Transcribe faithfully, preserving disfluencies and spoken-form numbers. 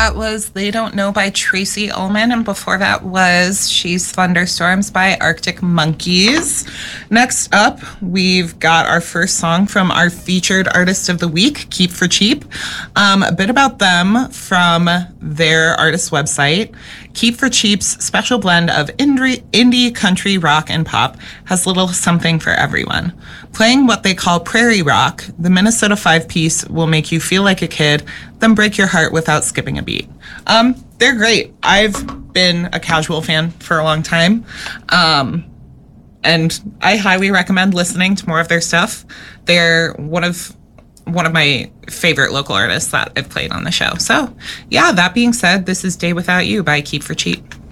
That was They Don't Know by Tracy Ullman, and before that was She's Thunderstorms by Arctic Monkeys. Next up, we've got our first song from our featured artist of the week, Keep for Cheap. Um, a bit about them from their artist website. Keep for Cheap's special blend of indie, indie, country, rock, and pop has little something for everyone. Playing what they call prairie rock, the Minnesota five-piece will make you feel like a kid, then break your heart without skipping a beat. Um, they're great. I've been a Casual fan for a long time, um, and I highly recommend listening to more of their stuff. They're one of one of my favorite local artists that I've played on the show. So, yeah, that being said, this is Day Without You by Keep for Cheap.